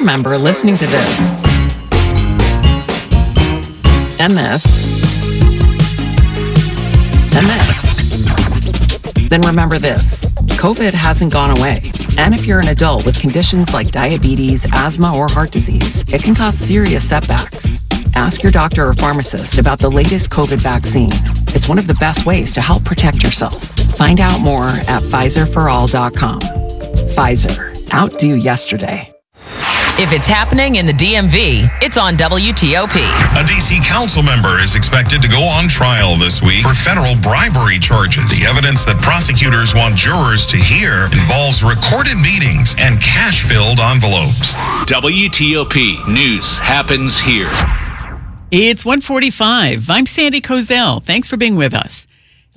remember listening to this. And this. And this. Then remember this. COVID hasn't gone away. And if you're an adult with conditions like diabetes, asthma, or heart disease, it can cause serious setbacks. Ask your doctor or pharmacist about the latest COVID vaccine. It's one of the best ways to help protect yourself. Find out more at PfizerForAll.com. Pfizer. Outdo yesterday. If it's happening in the DMV, it's on WTOP. A D.C. council member is expected to go on trial this week for federal bribery charges. The evidence that prosecutors want jurors to hear involves recorded meetings and cash-filled envelopes. WTOP News happens here. It's 1:45. I'm Sandy Kozel. Thanks for being with us.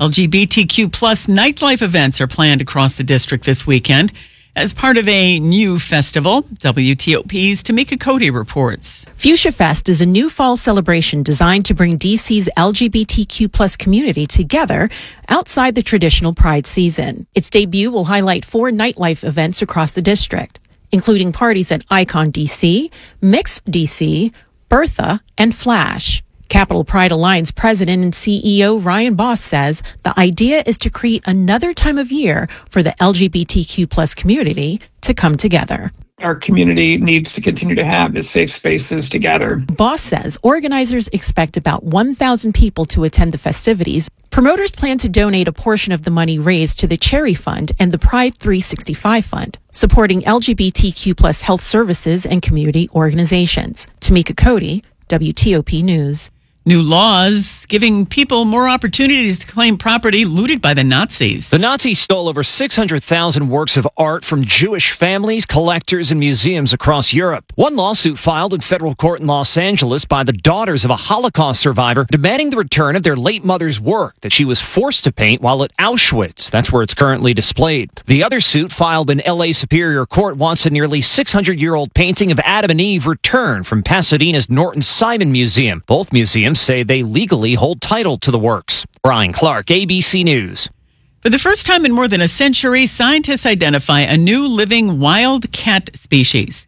LGBTQ plus nightlife events are planned across the district this weekend. As part of a new festival, WTOP's Tamika Cody reports. Fuchsia Fest is a new fall celebration designed to bring DC's LGBTQ plus community together outside the traditional Pride season. Its debut will highlight 4 nightlife events across the district, including parties at Icon DC, Mixed DC, Bertha, and Flash. Capital Pride Alliance President and CEO Ryan Boss says the idea is to create another time of year for the LGBTQ plus community to come together. Our community needs to continue to have the safe spaces together. Boss says organizers expect about 1,000 people to attend the festivities. Promoters plan to donate a portion of the money raised to the Cherry Fund and the Pride 365 Fund, supporting LGBTQ plus health services and community organizations. Tamika Cody, WTOP News. New laws giving people more opportunities to claim property looted by the Nazis. The Nazis stole over 600,000 works of art from Jewish families, collectors, and museums across Europe. One lawsuit filed in federal court in Los Angeles by the daughters of a Holocaust survivor demanding the return of their late mother's work that she was forced to paint while at Auschwitz. That's where it's currently displayed. The other suit filed in L.A. Superior Court wants a nearly 600-year-old painting of Adam and Eve returned from Pasadena's Norton Simon Museum. Both museums say they legally hold title to the works. Brian Clark, ABC News. For the first time in more than a century, scientists identify a new living wild cat species.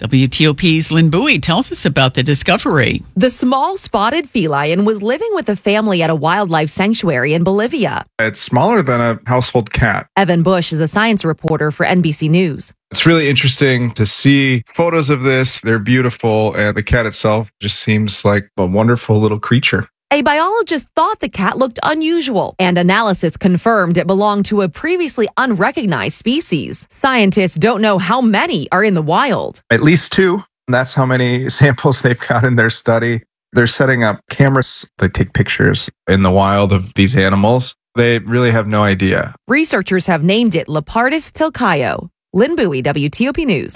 WTOP's Lynn Bowie tells us about the discovery. The small spotted feline was living with a family at a wildlife sanctuary in Bolivia. It's smaller than a household cat. Evan Bush is a science reporter for NBC News. It's really interesting to see photos of this. They're beautiful, and the cat itself just seems like a wonderful little creature. A biologist thought the cat looked unusual, and analysis confirmed it belonged to a previously unrecognized species. Scientists don't know how many are in the wild. At least 2. That's how many samples they've got in their study. They're setting up cameras that take pictures in the wild of these animals. They really have no idea. Researchers have named it Lepardus tilcaio. Lynn Bowie, WTOP News.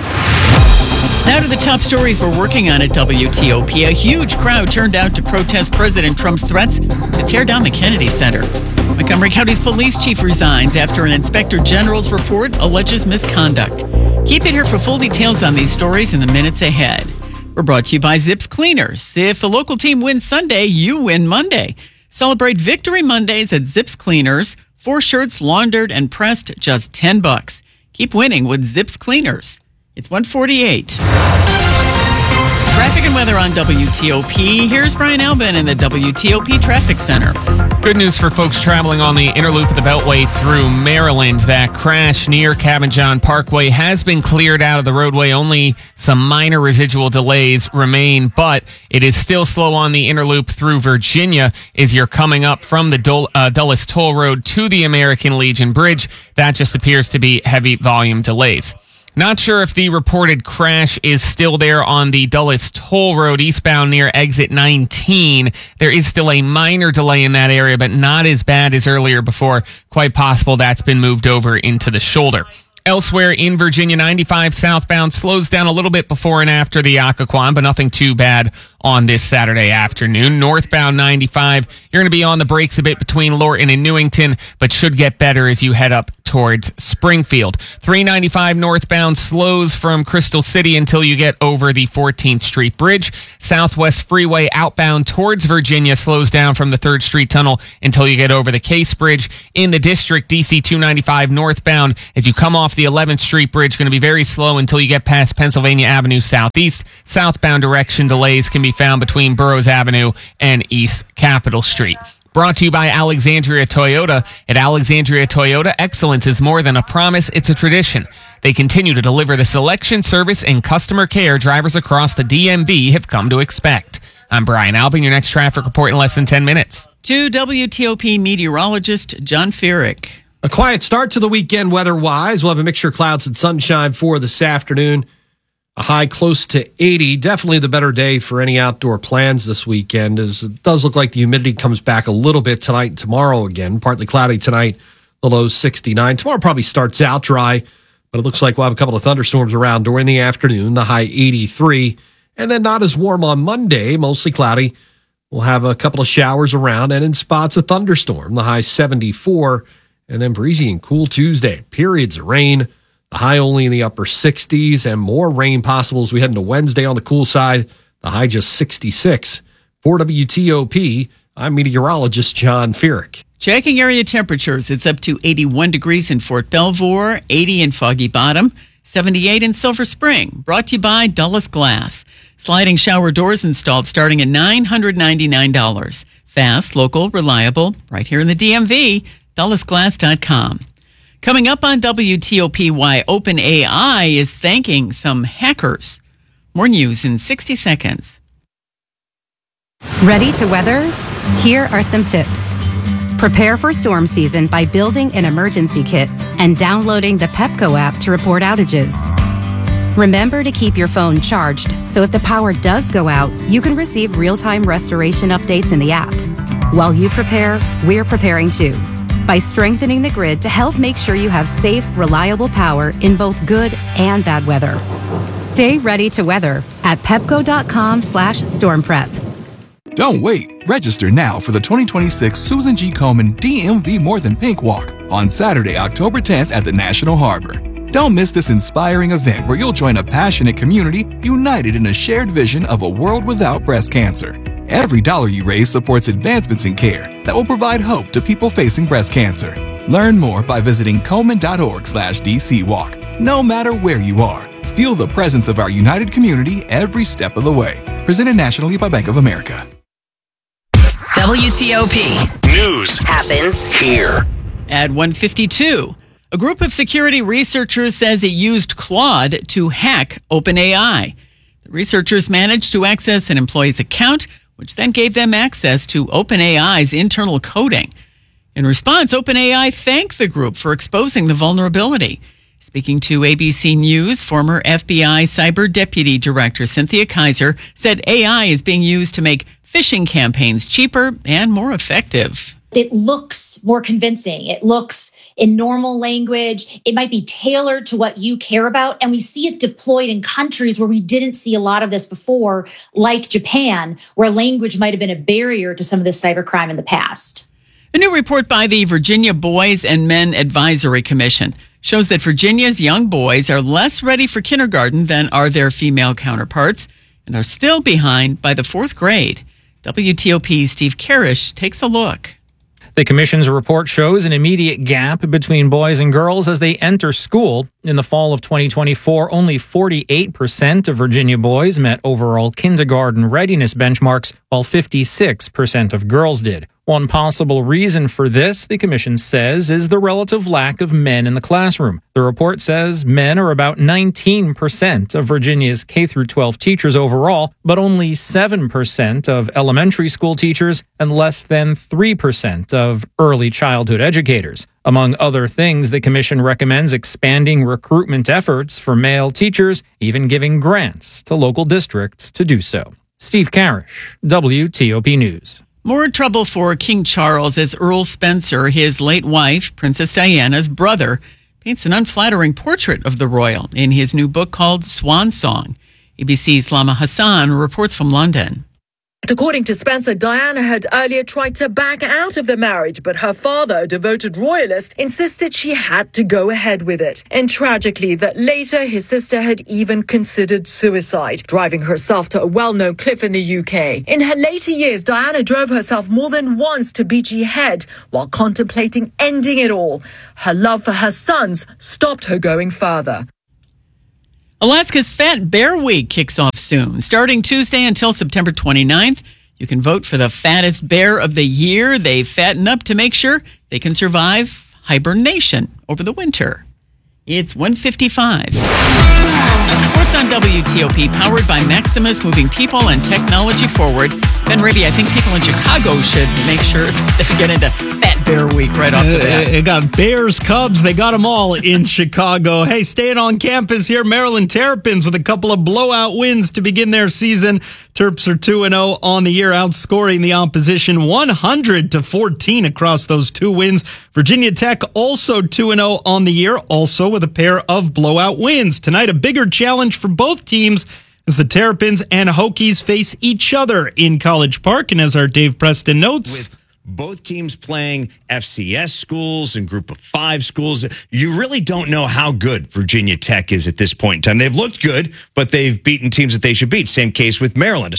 Now to the top stories we're working on at WTOP. A huge crowd turned out to protest President Trump's threats to tear down the Kennedy Center. Montgomery County's police chief resigns after an inspector general's report alleges misconduct. Keep it here for full details on these stories in the minutes ahead. We're brought to you by Zips Cleaners. If the local team wins Sunday, you win Monday. Celebrate Victory Mondays at Zips Cleaners. 4 shirts laundered and pressed, just $10. Keep winning with Zips Cleaners. It's 1:48. Traffic and weather on WTOP. Here's Brian Albin in the WTOP Traffic Center. Good news for folks traveling on the inner loop of the Beltway through Maryland. That crash near Cabin John Parkway has been cleared out of the roadway. Only some minor residual delays remain, but it is still slow on the inner loop through Virginia as you're coming up from the Dulles Toll Road to the American Legion Bridge. That just appears to be heavy volume delays. Not sure if the reported crash is still there on the Dulles Toll Road eastbound near exit 19. There is still a minor delay in that area, but not as bad as earlier before. Quite possible that's been moved over into the shoulder. Elsewhere in Virginia, 95 southbound slows down a little bit before and after the Occoquan, but nothing too bad on this Saturday afternoon. Northbound 95, you're going to be on the brakes a bit between Lorton and Newington, but should get better as you head up towards Springfield. 395 northbound slows from Crystal City until you get over the 14th Street Bridge. Southwest Freeway outbound towards Virginia slows down from the 3rd Street Tunnel until you get over the Case Bridge. In the district, DC 295 northbound as you come off the 11th Street Bridge, going to be very slow until you get past Pennsylvania Avenue Southeast. Southbound direction delays can be found between Burroughs Avenue and East Capitol Street. Brought to you by Alexandria Toyota. At Alexandria Toyota, excellence is more than a promise, it's a tradition. They continue to deliver the selection, service, and customer care drivers across the DMV have come to expect. I'm Brian Albin, your next traffic report in less than 10 minutes. To WTOP meteorologist John Feerick. A quiet start to the weekend weather-wise. We'll have a mixture of clouds and sunshine for this afternoon. A high close to 80. Definitely the better day for any outdoor plans this weekend, as it does look like the humidity comes back a little bit tonight and tomorrow again. Partly cloudy tonight, the low 69. Tomorrow probably starts out dry, but it looks like we'll have a couple of thunderstorms around during the afternoon, the high 83. And then not as warm on Monday, mostly cloudy. We'll have a couple of showers around and in spots a thunderstorm, the high 74. And then breezy and cool Tuesday. Periods of rain. The high only in the upper 60s and more rain possible as we head into Wednesday on the cool side. The high just 66. For WTOP, I'm meteorologist John Feerick. Checking area temperatures. It's up to 81 degrees in Fort Belvoir, 80 in Foggy Bottom, 78 in Silver Spring. Brought to you by Dulles Glass. Sliding shower doors installed starting at $999. Fast, local, reliable, right here in the DMV. DullesGlass.com. Coming up on WTOP, why OpenAI is thanking some hackers. More news in 60 seconds. Ready to weather? Here are some tips. Prepare for storm season by building an emergency kit and downloading the Pepco app to report outages. Remember to keep your phone charged, so if the power does go out, you can receive real-time restoration updates in the app. While you prepare, we're preparing too, by strengthening the grid to help make sure you have safe, reliable power in both good and bad weather. Stay ready to weather at pepco.com/stormprep. Don't wait. Register now for the 2026 Susan G. Komen DMV More Than Pink Walk on Saturday, October 10th at the National Harbor. Don't miss this inspiring event where you'll join a passionate community united in a shared vision of a world without breast cancer. Every dollar you raise supports advancements in care that will provide hope to people facing breast cancer. Learn more by visiting Komen.org/DCWalk. No matter where you are, feel the presence of our united community every step of the way. Presented nationally by Bank of America. WTOP. News happens here. At 1:52, a group of security researchers says it used Claude to hack OpenAI. The researchers managed to access an employee's account, which then gave them access to OpenAI's internal coding. In response, OpenAI thanked the group for exposing the vulnerability. Speaking to ABC News, former FBI Cyber Deputy Director Cynthia Kaiser said AI is being used to make phishing campaigns cheaper and more effective. It looks more convincing. It looks in normal language. It might be tailored to what you care about. And we see it deployed in countries where we didn't see a lot of this before, like Japan, where language might have been a barrier to some of this cybercrime in the past. A new report by the Virginia Boys and Men Advisory Commission shows that Virginia's young boys are less ready for kindergarten than are their female counterparts and are still behind by the 4th grade. WTOP's Steve Karish takes a look. The commission's report shows an immediate gap between boys and girls as they enter school. In the fall of 2024, only 48% of Virginia boys met overall kindergarten readiness benchmarks, while 56% of girls did. One possible reason for this, the commission says, is the relative lack of men in the classroom. The report says men are about 19% of Virginia's K-12 teachers overall, but only 7% of elementary school teachers and less than 3% of early childhood educators. Among other things, the commission recommends expanding recruitment efforts for male teachers, even giving grants to local districts to do so. Steve Karish, WTOP News. More trouble for King Charles as Earl Spencer, his late wife, Princess Diana's brother, paints an unflattering portrait of the royal in his new book called Swan Song. ABC's Lama Hassan reports from London. According to Spencer, Diana had earlier tried to back out of the marriage, but her father, a devoted royalist, insisted she had to go ahead with it. And tragically, that later his sister had even considered suicide, driving herself to a well-known cliff in the UK. In her later years, Diana drove herself more than once to Beachy Head while contemplating ending it all. Her love for her sons stopped her going further. Alaska's Fat Bear Week kicks off soon. Starting Tuesday until September 29th, you can vote for the fattest bear of the year. They fatten up to make sure they can survive hibernation over the winter. It's 1:55. Sports on WTOP, powered by Maximus, moving people and technology forward. Ben Raby, I think people in Chicago should make sure they get into Fat Bear Week right off the bat. It got Bears, Cubs, they got them all in Chicago. Hey, staying on campus here, Maryland Terrapins with a couple of blowout wins to begin their season. Terps are 2-0 on the year, outscoring the opposition 100-14 across those two wins. Virginia Tech also 2-0 on the year, also with a pair of blowout wins. Tonight, a bigger challenge for both teams as the Terrapins and Hokies face each other in College Park. And as our Dave Preston notes, with both teams playing FCS schools and Group of 5 schools, you really don't know how good Virginia Tech is at this point in time. They've looked good, but they've beaten teams that they should beat. Same case with Maryland. A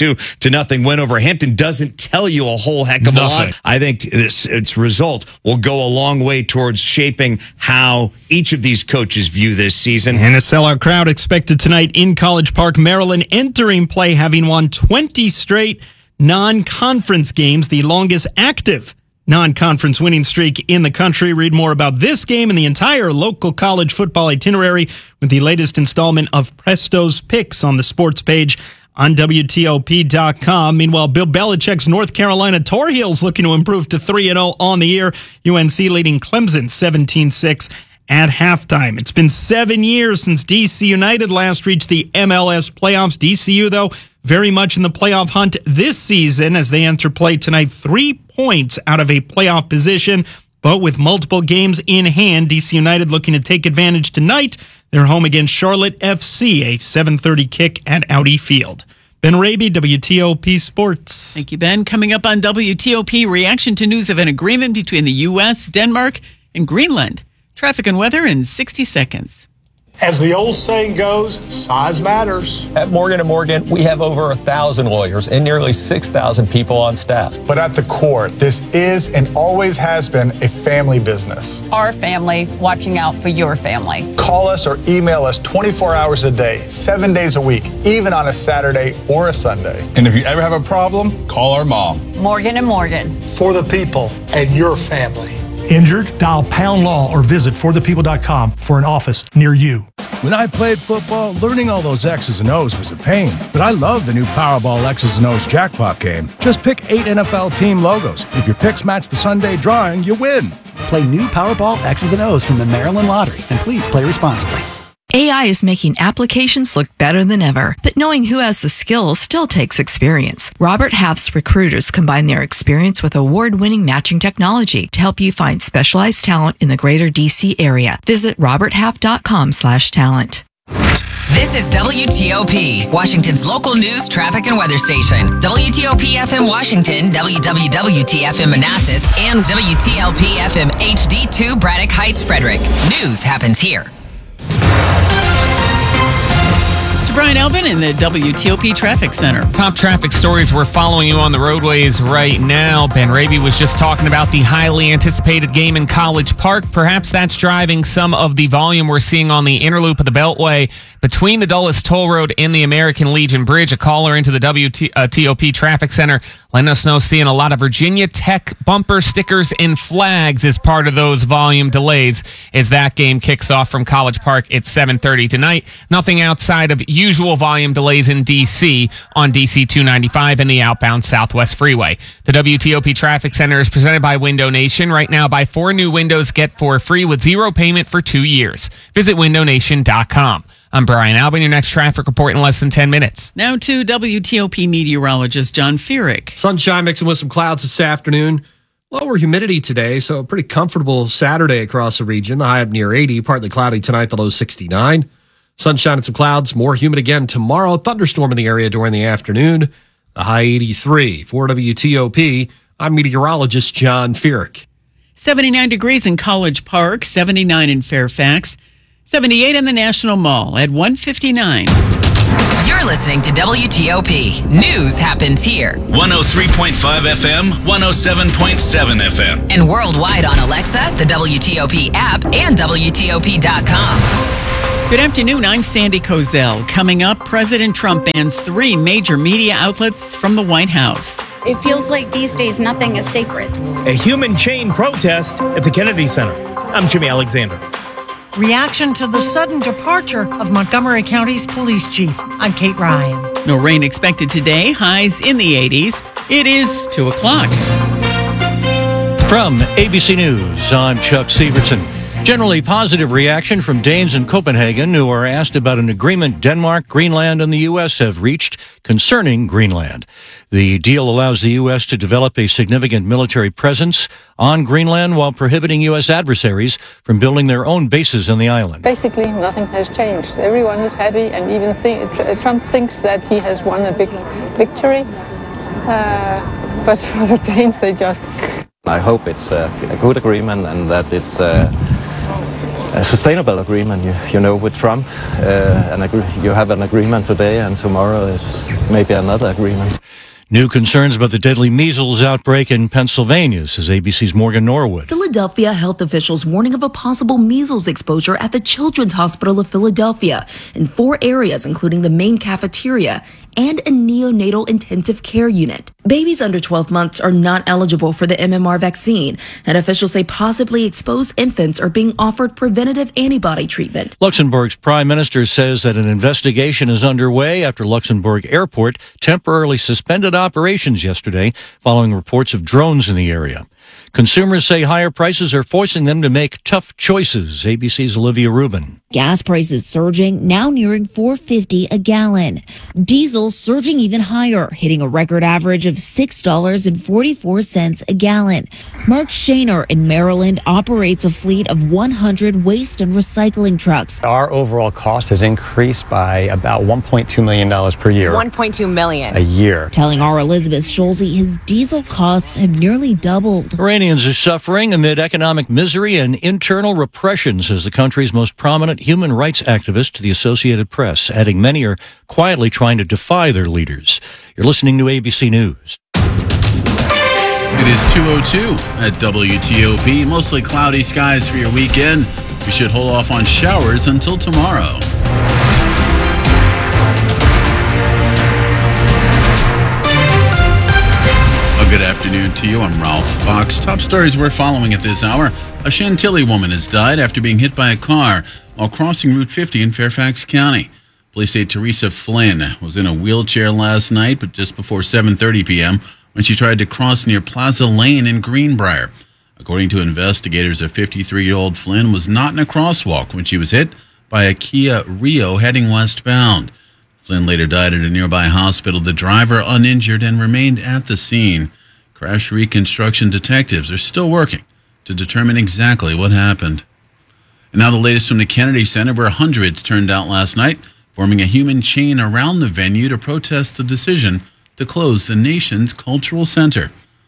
62-0 win over Hampton doesn't tell you a whole heck of a lot. I think its result will go a long way towards shaping how each of these coaches view this season. And a sellout crowd expected tonight in College Park. Maryland entering play having won 20 straight non-conference games, the longest active non-conference winning streak in the country. Read more about this game and the entire local college football itinerary with the latest installment of Presto's Picks on the sports page on WTOP.com. Meanwhile, Bill Belichick's North Carolina Tar Heels looking to improve to 3-0 on the year. UNC leading Clemson 17-6 at halftime. It's been 7 years since DC United last reached the MLS playoffs. DCU, though, very much in the playoff hunt this season as they enter play tonight, 3 points out of a playoff position. But with multiple games in hand, DC United looking to take advantage tonight. They're home against Charlotte FC, a 7:30 kick at Audi Field. Ben Raby, WTOP Sports. Thank you, Ben. Coming up on WTOP, reaction to news of an agreement between the U.S., Denmark, and Greenland. Traffic and weather in 60 seconds. As the old saying goes, size matters. At Morgan & Morgan, we have over 1,000 lawyers and nearly 6,000 people on staff. But at the core, this is and always has been a family business. Our family watching out for your family. Call us or email us 24 hours a day, 7 days a week, even on a Saturday or a Sunday. And if you ever have a problem, call our mom. Morgan & Morgan. For the people and your family. Injured? Dial Pound Law or visit forthepeople.com for an office near you. When I played football, learning all those X's and O's was a pain. But I love the new Powerball X's and O's jackpot game. Just pick 8 NFL team logos. If your picks match the Sunday drawing, you win. Play new Powerball X's and O's from the Maryland Lottery. And please play responsibly. AI is making applications look better than ever, but knowing who has the skills still takes experience. Robert Half's recruiters combine their experience with award-winning matching technology to help you find specialized talent in the greater DC area. Visit roberthalf.com/talent. This is WTOP, Washington's local news, traffic, and weather station. WTOP FM Washington, WWWT-FM Manassas, and WTLP FM HD2 Braddock Heights, Frederick. News happens here. Brian Albin in the WTOP Traffic Center. Top traffic stories we're following you on the roadways right now. Ben Raby was just talking about the highly anticipated game in College Park. Perhaps that's driving some of the volume we're seeing on the inner loop of the Beltway between the Dulles Toll Road and the American Legion Bridge. A caller into the WTOP Traffic Center letting us know seeing a lot of Virginia Tech bumper stickers and flags as part of those volume delays as that game kicks off from College Park at 7:30 tonight. Nothing outside of usual volume delays in D.C. on D.C. 295 and the outbound Southwest Freeway. The WTOP Traffic Center is presented by Window Nation. Right now, buy 4 new windows, get 4 free with 0 payment for 2 years. Visit windownation.com. I'm Brian Albin, your next traffic report in less than 10 minutes. Now to WTOP meteorologist John Feerick. Sunshine mixing with some clouds this afternoon. Lower humidity today, so a pretty comfortable Saturday across the region. The high up near 80, partly cloudy tonight, the low 69. Sunshine and some clouds, more humid again tomorrow. Thunderstorm in the area during the afternoon. The high 83. For WTOP, I'm meteorologist John Feerick. 79 degrees in College Park, 79 in Fairfax, 78 in the National Mall at 159. You're listening to WTOP. News happens here. 103.5 FM, 107.7 FM. And worldwide on Alexa, the WTOP app, and WTOP.com. Good afternoon. I'm Sandy Kozel. Coming up, President Trump bans 3 major media outlets from the White House. It feels like these days nothing is sacred. A human chain protest at the Kennedy Center. I'm Jimmy Alexander. Reaction to the sudden departure of Montgomery County's police chief. I'm Kate Ryan. No rain expected today. Highs in the 80s. It is 2 o'clock. From ABC News, I'm Chuck Severson. Generally positive reaction from Danes in Copenhagen who are asked about an agreement Denmark, Greenland, and the U.S. have reached concerning Greenland. The deal allows the U.S. to develop a significant military presence on Greenland while prohibiting U.S. adversaries from building their own bases on the island. Basically, nothing has changed. Everyone is happy, and even Trump thinks that he has won a big victory. But for the Danes, they just... I hope it's a good agreement and that it's a sustainable agreement, you know, with Trump. You have an agreement today and tomorrow is maybe another agreement. New concerns about the deadly measles outbreak in Pennsylvania, says ABC's Morgan Norwood. Philadelphia health officials warning of a possible measles exposure at the Children's Hospital of Philadelphia in 4 areas, including the main cafeteria and a neonatal intensive care unit. Babies under 12 months are not eligible for the MMR vaccine, and officials say possibly exposed infants are being offered preventative antibody treatment. Luxembourg's prime minister says that an investigation is underway after Luxembourg Airport temporarily suspended operations yesterday following reports of drones in the area. Consumers say higher prices are forcing them to make tough choices. ABC's Olivia Rubin. Gas prices surging, now nearing $4.50 a gallon. Diesel surging even higher, hitting a record average of $6.44 a gallon. Mark Shaner in Maryland operates a fleet of 100 waste and recycling trucks. Our overall cost has increased by about $1.2 million per year. $1.2 million a year. Telling our Elizabeth Schulze his diesel costs have nearly doubled. Iranians are suffering amid economic misery and internal repression, says the country's most prominent human rights activist to the Associated Press, adding many are quietly trying to defy their leaders. You're listening to ABC News. It is 2:02 at WTOP. Mostly cloudy skies for your weekend. We should hold off on showers until tomorrow. Good afternoon to you. I'm Ralph Fox. Top stories we're following at this hour. A Chantilly woman has died after being hit by a car while crossing Route 50 in Fairfax County. Police say Teresa Flynn was in a wheelchair last night, but just before 7:30 p.m. when she tried to cross near Plaza Lane in Greenbrier. According to investigators, a 53-year-old Flynn was not in a crosswalk when she was hit by a Kia Rio heading westbound. Flynn later died at a nearby hospital. The driver uninjured and remained at the scene. Crash reconstruction detectives are still working to determine exactly what happened. And now the latest from the Kennedy Center, where hundreds turned out last night, forming a human chain around the venue to protest the decision to close the nation's cultural center.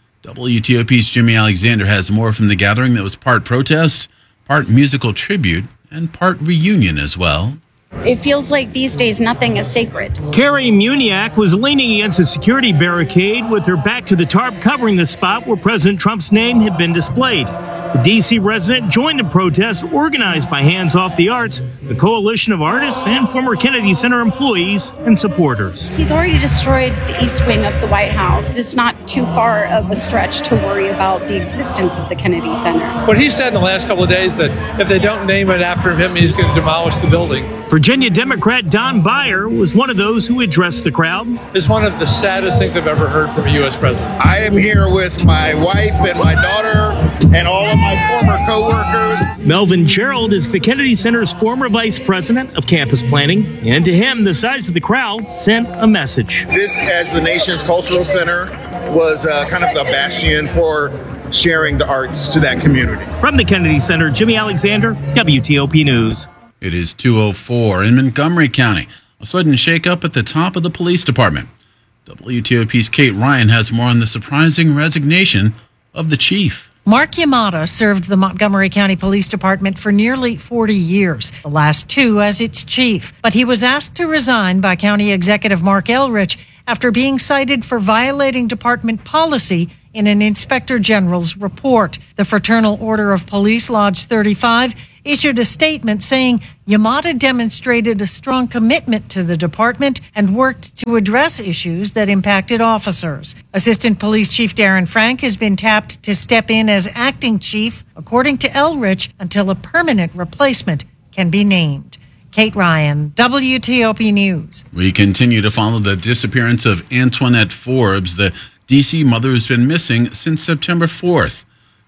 WTOP's Jimmy Alexander has more from the gathering that was part protest, part musical tribute, and part reunion as well. It feels like these days nothing is sacred. Carrie Muniak was leaning against a security barricade with her back to the tarp covering the spot where President Trump's name had been displayed. The D.C. resident joined the protest organized by Hands Off the Arts, a coalition of artists and former Kennedy Center employees and supporters. He's already destroyed the east wing of the White House. It's not too far of a stretch to worry about the existence of the Kennedy Center. What he said in the last couple of days that if they don't name it after him, he's going to demolish the building. Virginia Democrat Don Beyer was one of those who addressed the crowd. It's one of the saddest things I've ever heard from a U.S. president. I am here with my wife and my daughter and all of my former co-workers. Melvin Gerald is the Kennedy Center's former vice president of campus planning, and to him, the size of the crowd sent a message. This, as the nation's cultural center, was kind of the bastion for sharing the arts to that community. From the Kennedy Center, Jimmy Alexander, WTOP News. It is 2:04 in Montgomery County. A sudden shakeup at the top of the police department. WTOP's Kate Ryan has more on the surprising resignation of the chief. Mark Yamada served the Montgomery County Police Department for nearly 40 years, the last 2 as its chief. But he was asked to resign by County Executive Mark Elrich after being cited for violating department policy in an Inspector General's report. The Fraternal Order of Police Lodge 35 issued a statement saying Yamada demonstrated a strong commitment to the department and worked to address issues that impacted officers. Assistant Police Chief Darren Frank has been tapped to step in as acting chief, according to Elrich, until a permanent replacement can be named. Kate Ryan, WTOP News. We continue to follow the disappearance of Antoinette Forbes, the D.C. mother who's been missing since September 4th.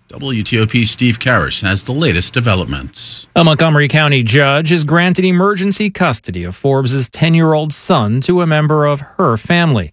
WTOP's Steve Karish has the latest developments. A Montgomery County judge has granted emergency custody of Forbes' 10-year-old son to a member of her family.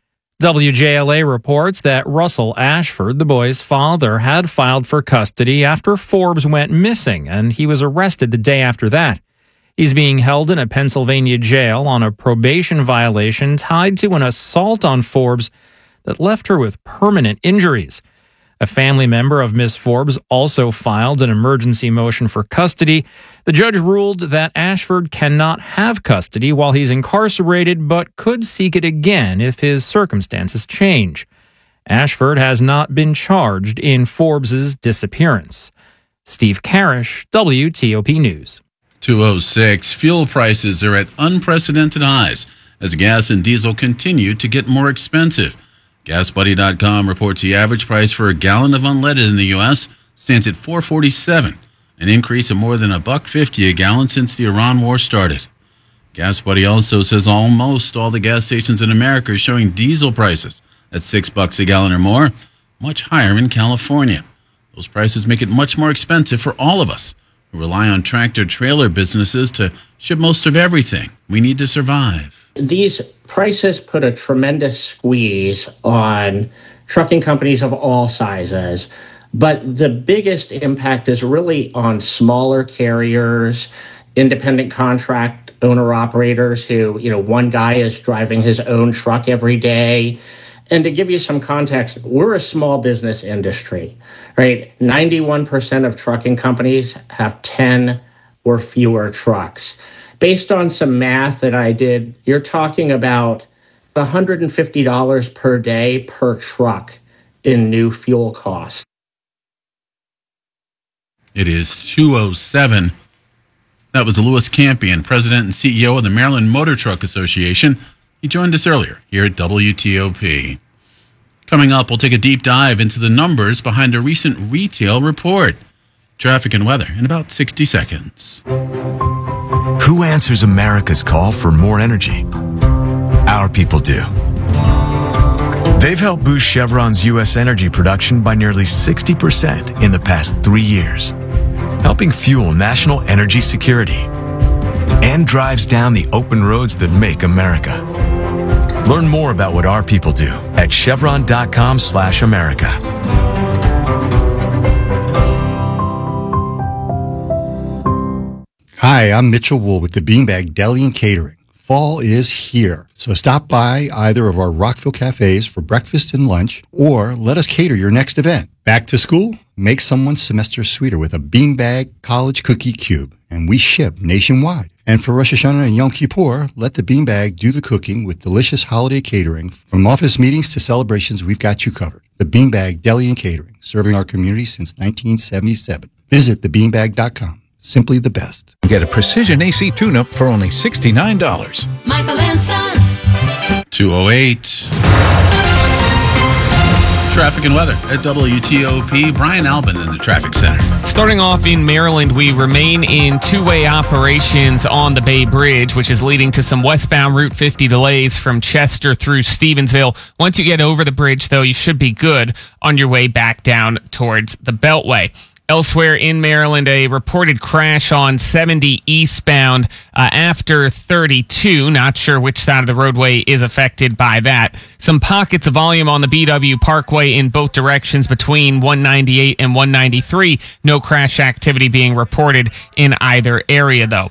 WJLA reports that Russell Ashford, the boy's father, had filed for custody after Forbes went missing, and he was arrested the day after that. He's being held in a Pennsylvania jail on a probation violation tied to an assault on Forbes that left her with permanent injuries. A family member of Miss Forbes also filed an emergency motion for custody. The judge ruled that Ashford cannot have custody while he's incarcerated, but could seek it again if his circumstances change. Ashford has not been charged in Forbes' disappearance. Steve Karish, WTOP News. 206. Fuel prices are at unprecedented highs as gas and diesel continue to get more expensive. GasBuddy.com reports the average price for a gallon of unleaded in the U.S. stands at $4.47, an increase of more than $1.50 a gallon since the Iran war started. GasBuddy also says almost all the gas stations in America are showing diesel prices at $6 a gallon or more, much higher in California. Those prices make it much more expensive for all of us who rely on tractor-trailer businesses to ship most of everything we need to survive. These prices put a tremendous squeeze on trucking companies of all sizes, but the biggest impact is really on smaller carriers, independent contract owner-operators who, one guy is driving his own truck every day. And to give you some context, we're a small business industry, right? 91% of trucking companies have 10 or fewer trucks. Based on some math that I did, you're talking about $150 per day per truck in new fuel costs. It is 2:07. That was Louis Campion, President and CEO of the Maryland Motor Truck Association. He joined us earlier here at WTOP. Coming up, we'll take a deep dive into the numbers behind a recent retail report. Traffic and weather in about 60 seconds. Who answers America's call for more energy? Our people do. They've helped boost Chevron's U.S. energy production by nearly 60% in the past 3 years, helping fuel national energy security and drives down the open roads that make America. Learn more about what our people do at chevron.com/America. Hi, I'm Mitchell Wool with the Beanbag Deli and Catering. Fall is here, so stop by either of our Rockville cafes for breakfast and lunch, or let us cater your next event. Back to school? Make someone's semester sweeter with a Beanbag College Cookie Cube, and we ship nationwide. And for Rosh Hashanah and Yom Kippur, let the Beanbag do the cooking with delicious holiday catering. From office meetings to celebrations, we've got you covered. The Beanbag Deli and Catering, serving our community since 1977. Visit thebeanbag.com. Simply the best. Get a precision AC tune-up for only $69. Michael and Son. 2:08. Traffic and weather at WTOP. Brian Albin in the traffic center. Starting off in Maryland, we remain in two-way operations on the Bay Bridge, which is leading to some westbound Route 50 delays from Chester through Stevensville. Once you get over the bridge, though, you should be good on your way back down towards the Beltway. Elsewhere in Maryland, a reported crash on 70 eastbound after 32. Not sure which side of the roadway is affected by that. Some pockets of volume on the BW Parkway in both directions between 198 and 193. No crash activity being reported in either area, though.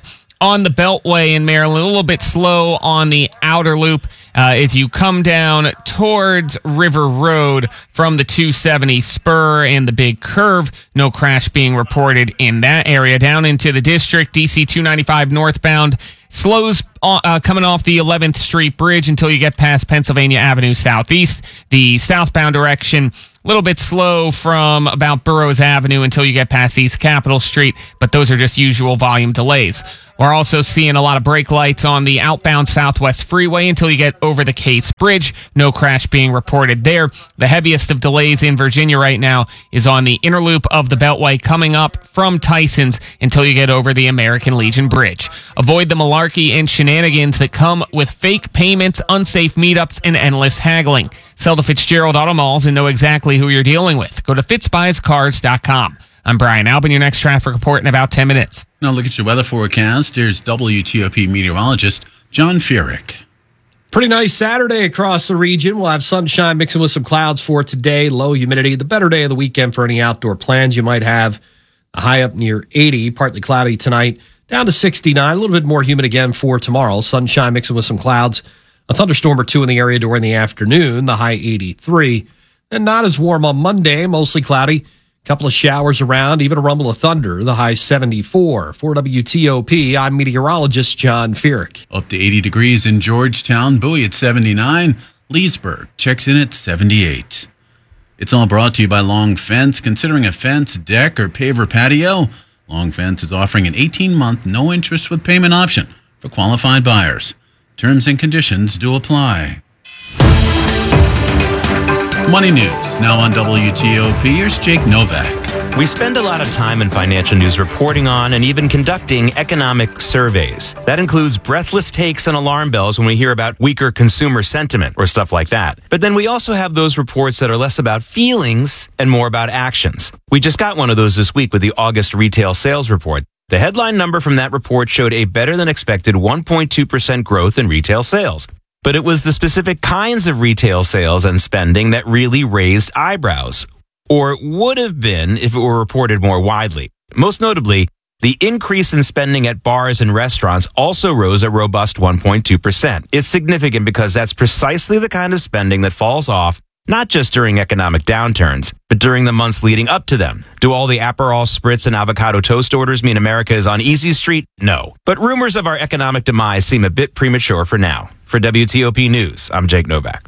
on the Beltway in Maryland, a little bit slow on the outer loop as you come down towards River Road from the 270 spur and the big curve. No crash being reported in that area. Down into the district, DC 295 northbound slows coming off the 11th Street Bridge until you get past Pennsylvania Avenue Southeast. The southbound direction, a little bit slow from about Burroughs Avenue until you get past East Capitol Street, but those are just usual volume delays. We're also seeing a lot of brake lights on the outbound Southwest Freeway until you get over the Case Bridge. No crash being reported there. The heaviest of delays in Virginia right now is on the inner loop of the Beltway coming up from Tyson's until you get over the American Legion Bridge. Avoid the malarkey and shenanigans that come with fake payments, unsafe meetups, and endless haggling. Sell to Fitzgerald Auto Malls and know exactly who you're dealing with. Go to fitzbuyscars.com. I'm Brian Albin, your next traffic report in about 10 minutes. Now look at your weather forecast. Here's WTOP meteorologist John Furyk. Pretty nice Saturday across the region. We'll have sunshine mixing with some clouds for today. Low humidity. The better day of the weekend for any outdoor plans you might have. A high up near 80. Partly cloudy tonight. Down to 69. A little bit more humid again for tomorrow. Sunshine mixing with some clouds. A thunderstorm or two in the area during the afternoon. The high 83. And not as warm on Monday. Mostly cloudy. Couple of showers around, even a rumble of thunder, the high 74. For WTOP, I'm meteorologist John Furyk. Up to 80 degrees in Georgetown, Bowie at 79, Leesburg checks in at 78. It's all brought to you by Long Fence. Considering a fence, deck, or paver patio, Long Fence is offering an 18-month no-interest with payment option for qualified buyers. Terms and conditions do apply. Money News, now on WTOP. Here's Jake Novak. We spend a lot of time in financial news reporting on and even conducting economic surveys. That includes breathless takes and alarm bells when we hear about weaker consumer sentiment or stuff like that. But then we also have those reports that are less about feelings and more about actions. We just got one of those this week with the August retail sales report. The headline number from that report showed a better than expected 1.2% growth in retail sales. But it was the specific kinds of retail sales and spending that really raised eyebrows, or would have been if it were reported more widely. Most notably, the increase in spending at bars and restaurants also rose a robust 1.2%. It's significant because that's precisely the kind of spending that falls off not just during economic downturns, but during the months leading up to them. Do all the Aperol Spritz and avocado toast orders mean America is on easy street? No. But rumors of our economic demise seem a bit premature for now. For WTOP News, I'm Jake Novak.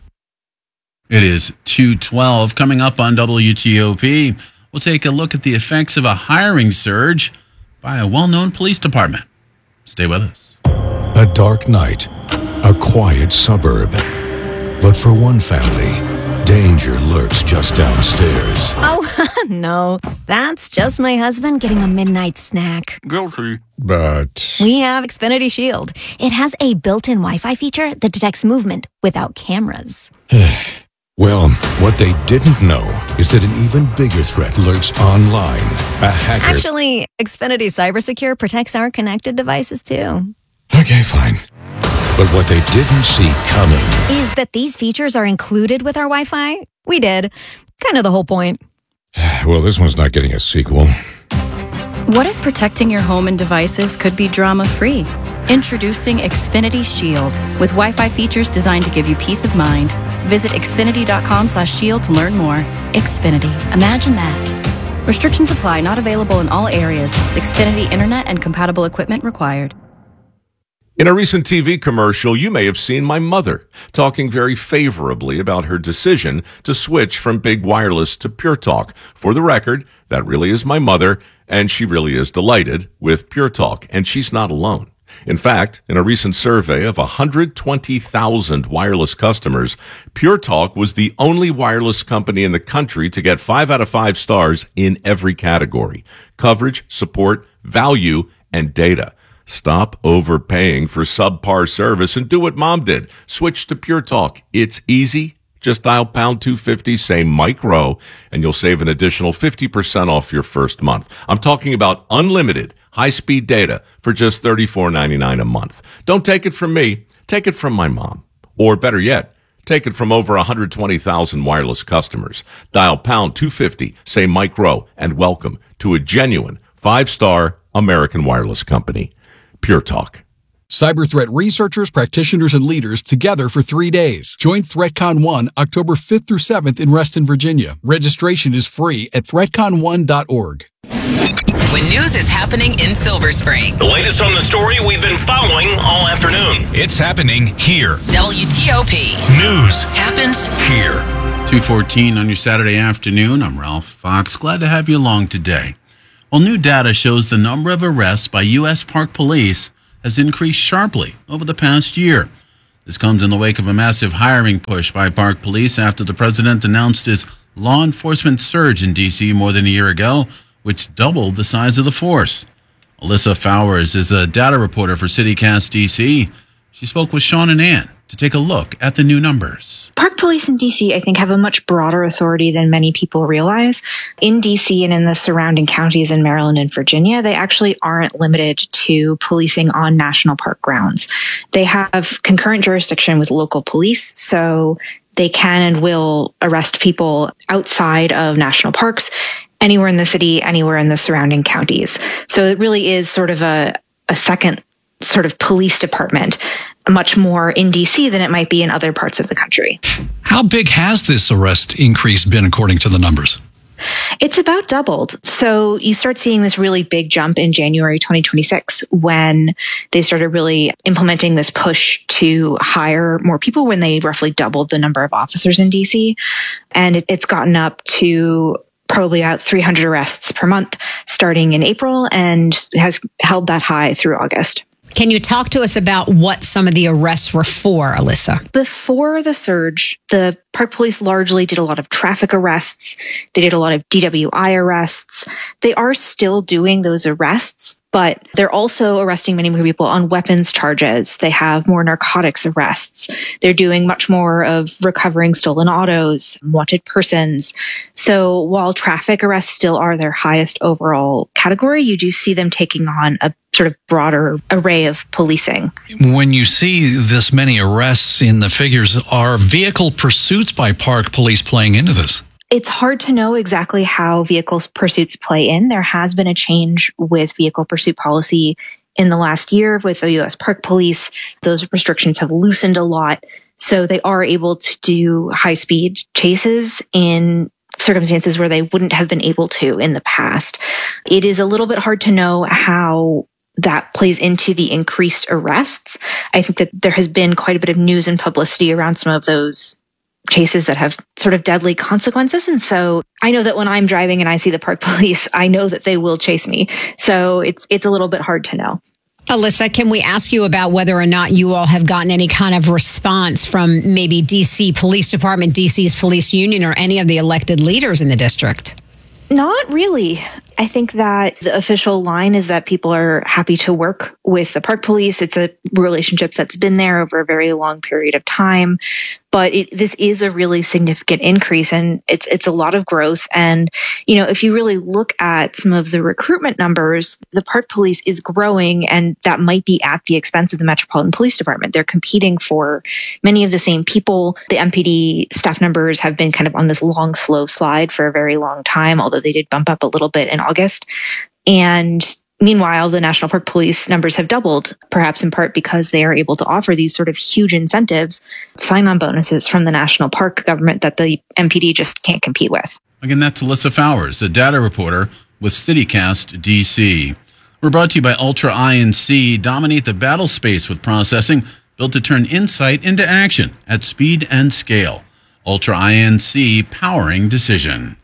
It is 2:12. Coming up on WTOP, we'll take a look at the effects of a hiring surge by a well-known police department. Stay with us. A dark night, a quiet suburb. But for one family, danger lurks just downstairs. Oh, no. That's just my husband getting a midnight snack. Guilty. But We have Xfinity Shield. It has a built-in Wi-Fi feature that detects movement without cameras. well, what they didn't know is that an even bigger threat lurks online. A hacker. Actually, Xfinity CyberSecure protects our connected devices, too. Okay, fine. But what they didn't see coming Is that these features are included with our Wi-Fi? We did. Kind of the whole point. well, this one's not getting a sequel. What if protecting your home and devices could be drama-free? Introducing Xfinity Shield with Wi-Fi features designed to give you peace of mind. Visit xfinity.com/shield to learn more. Xfinity. Imagine that. Restrictions apply. Not available in all areas. Xfinity Internet and compatible equipment required. In a recent TV commercial, you may have seen my mother talking very favorably about her decision to switch from big wireless to Pure Talk. For the record, that really is my mother, and she really is delighted with Pure Talk, and she's not alone. In fact, in a recent survey of 120,000 wireless customers, Pure Talk was the only wireless company in the country to get 5 out of 5 stars in every category: coverage, support, value, and data. Stop overpaying for subpar service and do what Mom did. Switch to Pure Talk. It's easy. Just dial pound 250, say Mike Rowe, and you'll save an additional 50% off your first month. I'm talking about unlimited high-speed data for just $34.99 a month. Don't take it from me. Take it from my mom. Or better yet, take it from over 120,000 wireless customers. Dial pound 250, say Mike Rowe, and welcome to a genuine 5-star American wireless company. Pure Talk. Cyber threat researchers, practitioners, and leaders together for 3 days. Join ThreatCon 1 October 5th through 7th in Reston, Virginia. Registration is free at threatcon1.org. When news is happening in Silver Spring. The latest on the story we've been following all afternoon. It's happening here. WTOP. News happens here. 2:14 on your Saturday afternoon. I'm Ralph Fox. Glad to have you along today. Well, new data shows the number of arrests by U.S. Park Police has increased sharply over the past year. This comes in the wake of a massive hiring push by Park Police after the president announced his law enforcement surge in D.C. more than a year ago, which doubled the size of the force. Alyssa Fowers is a data reporter for CityCast DC. She spoke with Sean and Ann to take a look at the new numbers. Park Police in DC, I think, have a much broader authority than many people realize. In DC and in the surrounding counties in Maryland and Virginia, they actually aren't limited to policing on national park grounds. They have concurrent jurisdiction with local police, so they can and will arrest people outside of national parks, anywhere in the city, anywhere in the surrounding counties. So it really is sort of a second sort of police department, much more in DC than it might be in other parts of the country. How big has this arrest increase been according to the numbers? It's about doubled. So you start seeing this really big jump in January 2026 when they started really implementing this push to hire more people, when they roughly doubled the number of officers in DC. And it's gotten up to probably about 300 arrests per month starting in April and has held that high through August. Can you talk to us about what some of the arrests were for, Alyssa? Before the surge, the Park Police largely did a lot of traffic arrests. They did a lot of DWI arrests. They are still doing those arrests, but they're also arresting many more people on weapons charges. They have more narcotics arrests. They're doing much more of recovering stolen autos, wanted persons. So while traffic arrests still are their highest overall category, you do see them taking on a sort of broader array of policing. When you see this many arrests in the figures, are vehicle pursuits by Park Police playing into this? It's hard to know exactly how vehicle pursuits play in. There has been a change with vehicle pursuit policy in the last year with the U.S. Park Police. Those restrictions have loosened a lot, so they are able to do high-speed chases in circumstances where they wouldn't have been able to in the past. It is a little bit hard to know how that plays into the increased arrests. I think that there has been quite a bit of news and publicity around some of those chases that have sort of deadly consequences. And so I know that when I'm driving and I see the Park Police, I know that they will chase me. So it's a little bit hard to know. Alyssa, can we ask you about whether or not you all have gotten any kind of response from maybe DC Police Department, DC's police union, or any of the elected leaders in the district? Not really. I think that the official line is that people are happy to work with the Park Police. It's a relationship that's been there over a very long period of time. But this is a really significant increase, and it's a lot of growth. And, you know, if you really look at some of the recruitment numbers, the Park Police is growing, and that might be at the expense of the Metropolitan Police Department. They're competing for many of the same people. The MPD staff numbers have been kind of on this long, slow slide for a very long time, although they did bump up a little bit in August. And meanwhile, the National Park Police numbers have doubled, perhaps in part because they are able to offer these sort of huge incentives, sign-on bonuses from the National Park government that the MPD just can't compete with. Again, that's Alyssa Fowers, a data reporter with CityCast DC. We're brought to you by Ultra INC. Dominate the battle space with processing built to turn insight into action at speed and scale. Ultra INC, powering decision.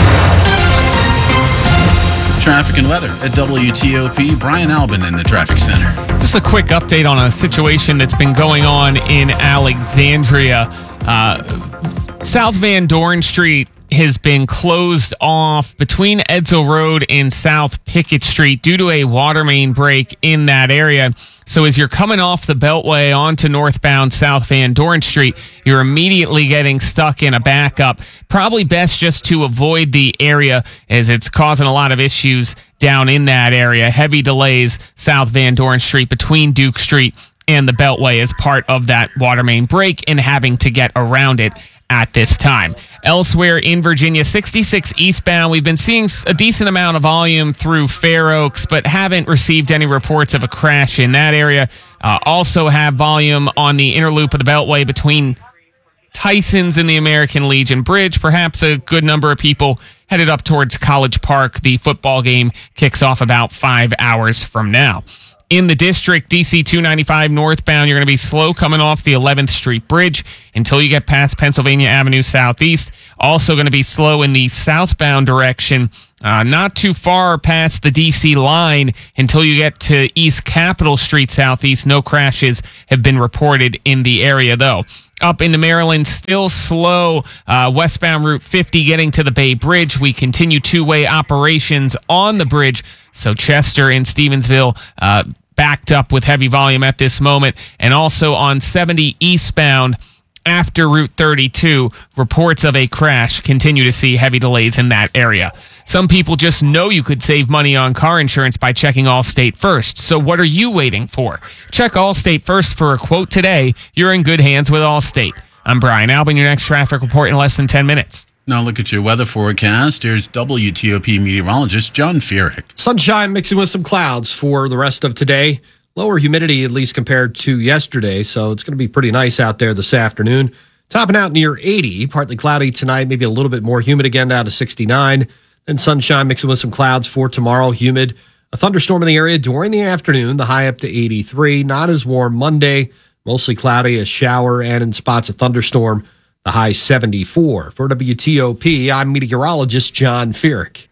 Traffic and weather at WTOP. Brian Albin in the traffic center. Just a quick update on a situation that's been going on in Alexandria. South Van Dorn Street has been closed off between Edsel Road and South Pickett Street due to a water main break in that area. So as you're coming off the Beltway onto northbound South Van Dorn Street, you're immediately getting stuck in a backup. Probably best just to avoid the area as it's causing a lot of issues down in that area. Heavy delays South Van Dorn Street between Duke Street and the Beltway as part of that water main break and having to get around it at this time. Elsewhere in Virginia, 66 eastbound. We've been seeing a decent amount of volume through Fair Oaks, but haven't received any reports of a crash in that area. Also have volume on the inner loop of the Beltway between Tyson's and the American Legion Bridge. Perhaps a good number of people headed up towards College Park. The football game kicks off about 5 hours from now. In the district, DC 295 northbound, you're going to be slow coming off the 11th Street Bridge until you get past Pennsylvania Avenue Southeast. Also going to be slow in the southbound direction, not too far past the DC line until you get to East Capitol Street Southeast. No crashes have been reported in the area, though. Up into Maryland, still slow. Westbound Route 50 getting to the Bay Bridge. We continue two-way operations on the bridge. So Chester and Stevensville backed up with heavy volume at this moment. And also on 70 eastbound after Route 32, reports of a crash. Continue to see heavy delays in that area. Some people just know you could save money on car insurance by checking Allstate first. So what are you waiting for? Check Allstate first for a quote today. You're in good hands with Allstate. I'm Brian Albin, your next traffic report in less than 10 minutes. Now look at your weather forecast. Here's WTOP meteorologist John Feerick. Sunshine mixing with some clouds for the rest of today. Lower humidity, at least compared to yesterday, so it's going to be pretty nice out there this afternoon. Topping out near 80, partly cloudy tonight, maybe a little bit more humid again down to 69. Then sunshine mixing with some clouds for tomorrow, humid. A thunderstorm in the area during the afternoon, the high up to 83. Not as warm Monday, mostly cloudy, a shower, and in spots a thunderstorm, the high 74. For WTOP, I'm meteorologist John Feerick.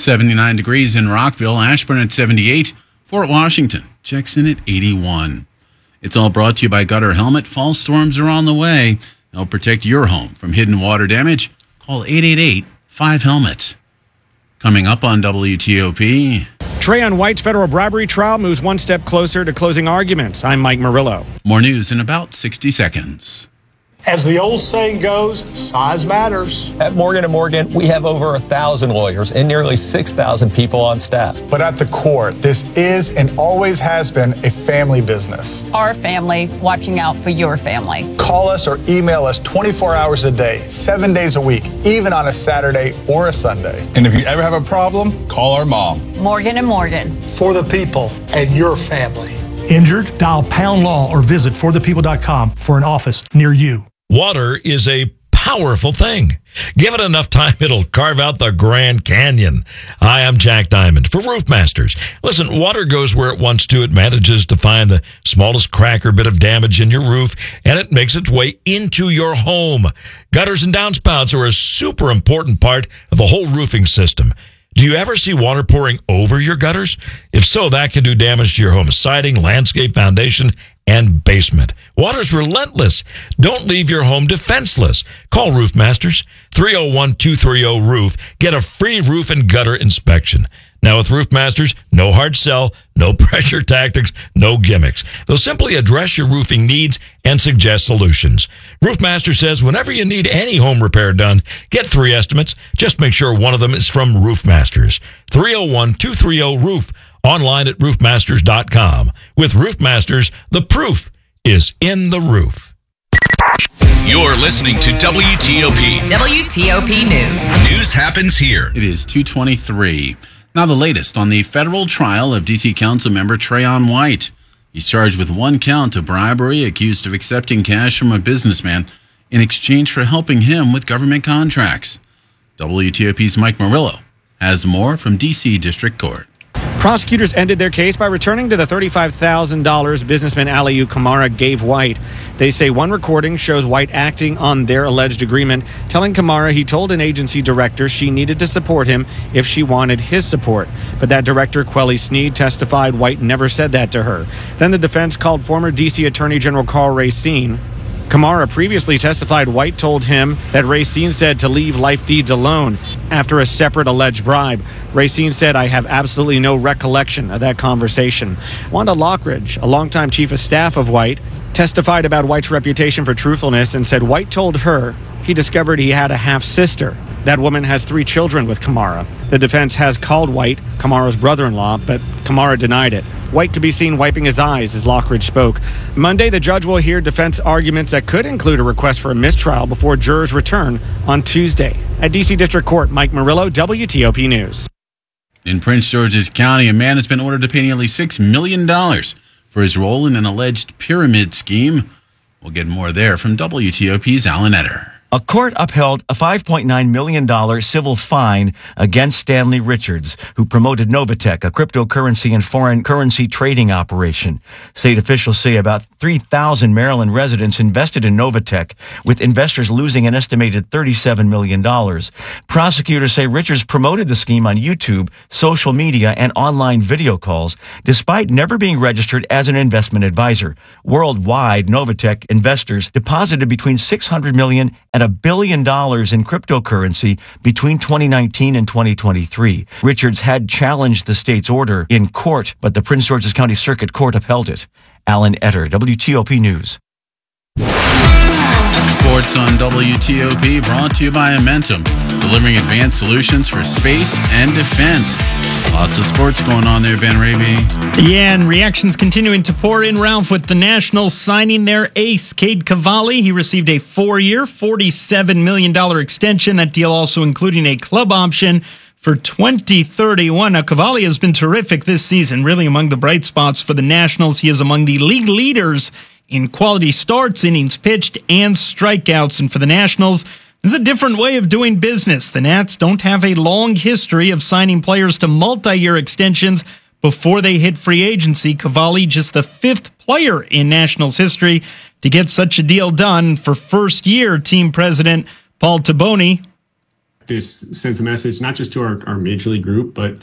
79 degrees in Rockville, Ashburn at 78, Fort Washington checks in at 81. It's all brought to you by Gutter Helmet. Fall storms are on the way. They'll protect your home from hidden water damage. Call 888-5HELMET. Coming up on WTOP. Trayon White's federal bribery trial moves one step closer to closing arguments. I'm Mike Murillo. More news in about 60 seconds. As the old saying goes, size matters. At Morgan & Morgan, we have over 1,000 lawyers and nearly 6,000 people on staff. But at the core, this is and always has been a family business. Our family watching out for your family. Call us or email us 24 hours a day, 7 days a week, even on a Saturday or a Sunday. And if you ever have a problem, call our mom. Morgan & Morgan. For the people and your family. Injured? Dial Pound Law or visit forthepeople.com for an office near you. Water is a powerful thing. Give it enough time, it'll carve out the Grand Canyon. Hi, I'm Jack Diamond for Roof Masters. Listen, water goes where it wants to. It manages to find the smallest crack or bit of damage in your roof, and it makes its way into your home. Gutters and downspouts are a super important part of the whole roofing system. Do you ever see water pouring over your gutters? If so, that can do damage to your home's siding, landscape, foundation, and basement. Water's relentless. Don't leave your home defenseless. Call Roof Masters, 301-230-ROOF. Get a free roof and gutter inspection. Now with Roof Masters, no hard sell, no pressure tactics, no gimmicks. They'll simply address your roofing needs and suggest solutions. Roof Master says whenever you need any home repair done, get 3 estimates. Just make sure one of them is from Roof Masters. 301-230-ROOF. Online at roofmasters.com. With Roof Masters, the proof is in the roof. You're listening to WTOP. WTOP News. News happens here. It is 2:23. Now the latest on the federal trial of D.C. Council member Trayon White. He's charged with 1 count of bribery, accused of accepting cash from a businessman in exchange for helping him with government contracts. WTOP's Mike Murillo has more from D.C. District Court. Prosecutors ended their case by returning to the $35,000 businessman Aliyu Kamara gave White. They say one recording shows White acting on their alleged agreement, telling Kamara he told an agency director she needed to support him if she wanted his support. But that director, Quelly Sneed, testified White never said that to her. Then the defense called former D.C. Attorney General Karl Racine. Kamara previously testified White told him that Racine said to leave Life Deeds alone after a separate alleged bribe. Racine said, "I have absolutely no recollection of that conversation." Wanda Lockridge, a longtime chief of staff of White, testified about White's reputation for truthfulness and said White told her he discovered he had a half-sister. That woman has 3 children with Kamara. The defense has called White Kamara's brother-in-law, but Kamara denied it. White could be seen wiping his eyes as Lockridge spoke. Monday, the judge will hear defense arguments that could include a request for a mistrial before jurors return on Tuesday. At D.C. District Court, Mike Murillo, WTOP News. In Prince George's County, a man has been ordered to pay nearly $6 million for his role in an alleged pyramid scheme. We'll get more there from WTOP's Alan Etter. A court upheld a $5.9 million civil fine against Stanley Richards, who promoted Novatech, a cryptocurrency and foreign currency trading operation. State officials say about 3,000 Maryland residents invested in Novatech, with investors losing an estimated $37 million. Prosecutors say Richards promoted the scheme on YouTube, social media, and online video calls, despite never being registered as an investment advisor. Worldwide, Novatech investors deposited between $600 million and $1 billion in cryptocurrency between 2019 and 2023. Richards had challenged the state's order in court, but the Prince George's County Circuit Court upheld it. Alan Etter, WTOP News. Sports on WTOP, brought to you by Amentum, delivering advanced solutions for space and defense. Lots of sports going on there, Ben Raby. Yeah, and reactions continuing to pour in, Ralph, with the Nationals signing their ace, Cade Cavalli. He received a 4-year, $47 million extension. That deal also including a club option for 2031. Now, Cavalli has been terrific this season, really among the bright spots for the Nationals. He is among the league leaders in quality starts, innings pitched, and strikeouts. And for the Nationals, this is a different way of doing business. The Nats don't have a long history of signing players to multi-year extensions before they hit free agency. Cavalli, just the 5th player in Nationals history to get such a deal done. For first-year team president Paul Taboni, this sends a message not just to our major league group, but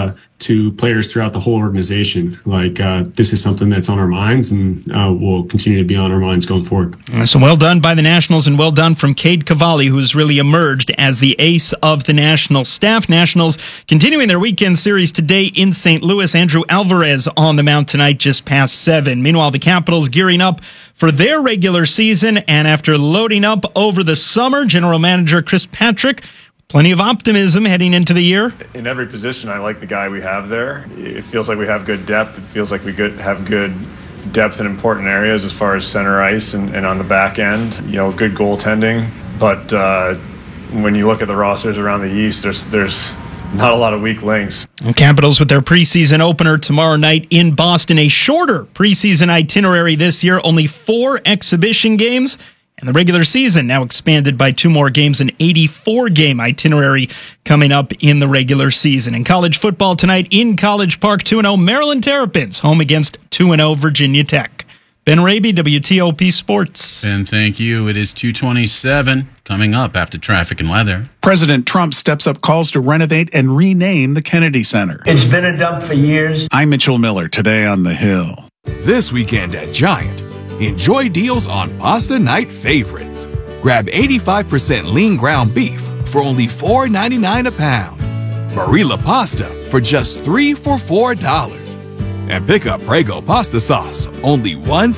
to players throughout the whole organization. Like, this is something that's on our minds and will continue to be on our minds going forward. So well done by the Nationals, and well done from Cade Cavalli, who has really emerged as the ace of the National staff. Nationals continuing their weekend series today in St. Louis. Andrew Alvarez on the mound tonight just past 7. Meanwhile, the Capitals gearing up for their regular season, and after loading up over the summer, general manager Chris Patrick, plenty of optimism heading into the year. In every position, I like the guy we have there. It feels like we have good depth. It feels like we have good depth in important areas as far as center ice and on the back end. You know, good goaltending. But when you look at the rosters around the East, there's not a lot of weak links. Capitals with their preseason opener tomorrow night in Boston. A shorter preseason itinerary this year, only 4 exhibition games. And the regular season now expanded by 2 more games, an 84-game itinerary coming up in the regular season. In college football tonight in College Park, 2-0 Maryland Terrapins home against 2-0 Virginia Tech. Ben Raby, WTOP Sports. Ben, thank you. It is 2:27 coming up after traffic and weather. President Trump steps up calls to renovate and rename the Kennedy Center. It's been a dump for years. I'm Mitchell Miller, today on The Hill. This weekend at Giant, enjoy deals on pasta night favorites. Grab 85% lean ground beef for only $4.99 a pound. Barilla pasta for just $3 for $4. And pick up Prego pasta sauce, only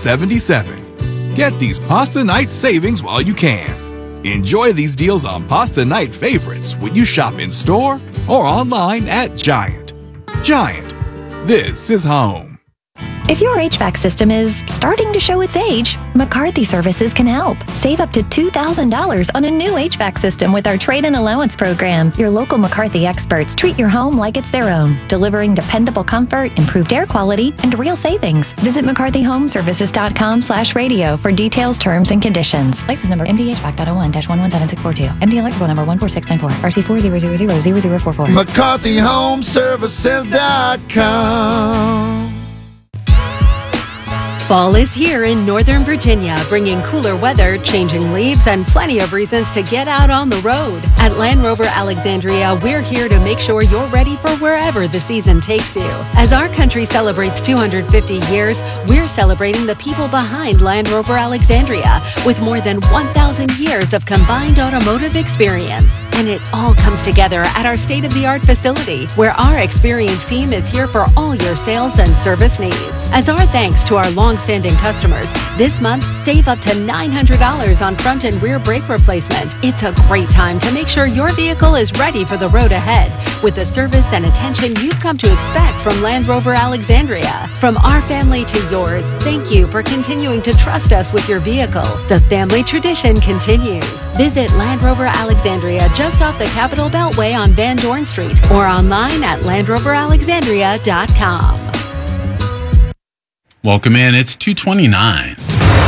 $1.77. Get these pasta night savings while you can. Enjoy these deals on pasta night favorites when you shop in store or online at Giant. Giant, this is home. If your HVAC system is starting to show its age, McCarthy Services can help. Save up to $2,000 on a new HVAC system with our trade-in allowance program. Your local McCarthy experts treat your home like it's their own, delivering dependable comfort, improved air quality, and real savings. Visit McCarthyHomeservices.com/radio for details, terms, and conditions. License number MDHVAC.01-117642. MD electrical number 14694. RC40000044. McCarthyHomeservices.com. Fall is here in Northern Virginia, bringing cooler weather, changing leaves, and plenty of reasons to get out on the road. At Land Rover Alexandria, we're here to make sure you're ready for wherever the season takes you. As our country celebrates 250 years, we're celebrating the people behind Land Rover Alexandria with more than 1,000 years of combined automotive experience. And it all comes together at our state-of-the-art facility, where our experienced team is here for all your sales and service needs. As our thanks to our long-standing customers, this month, save up to $900 on front and rear brake replacement. It's a great time to make sure your vehicle is ready for the road ahead with the service and attention you've come to expect from Land Rover Alexandria. From our family to yours, thank you for continuing to trust us with your vehicle. The family tradition continues. Visit Land Rover Alexandria just off the Capitol Beltway on Van Dorn Street or online at LandRoverAlexandria.com. Welcome in. It's 2:29.